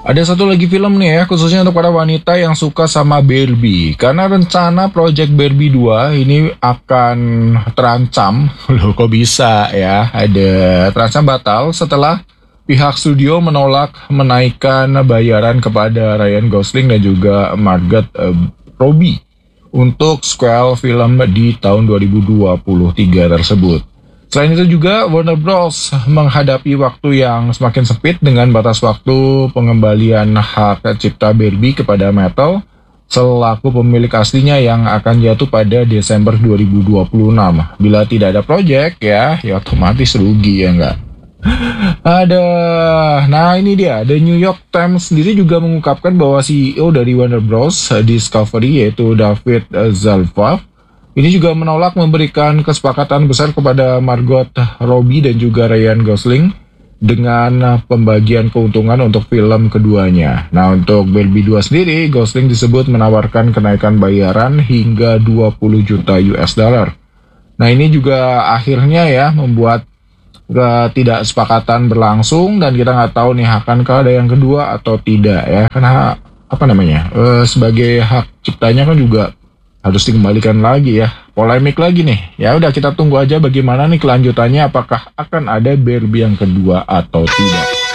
Ada satu lagi film nih ya, khususnya untuk para wanita yang suka sama Barbie. Karena rencana Project Barbie 2 ini akan terancam. Loh kok bisa ya? Ada terancam batal setelah pihak studio menolak menaikkan bayaran kepada Ryan Gosling dan juga Margot Robbie untuk sequel film di tahun 2023 tersebut. Selain itu juga Warner Bros. Menghadapi waktu yang semakin sempit dengan batas waktu pengembalian hak cipta Barbie kepada Mattel selaku pemilik aslinya yang akan jatuh pada Desember 2026. Bila tidak ada project ya otomatis rugi ya enggak? Ada, nah ini dia, The New York Times sendiri juga mengungkapkan bahwa CEO dari Warner Bros. Discovery yaitu David Zaslav ini juga menolak memberikan kesepakatan besar kepada Margot Robbie dan juga Ryan Gosling dengan pembagian keuntungan untuk film keduanya. Nah untuk Barbie 2 sendiri, Gosling disebut menawarkan kenaikan bayaran hingga 20 juta US dollar. Nah ini juga akhirnya ya membuat ketidaksepakatan berlangsung dan kita nggak tahu nih akankah ada yang kedua atau tidak ya karena apa namanya sebagai hak ciptanya kan juga harus dikembalikan lagi ya, polemik lagi nih. Ya udah kita tunggu aja bagaimana nih kelanjutannya, apakah akan ada Barbie yang kedua atau tidak.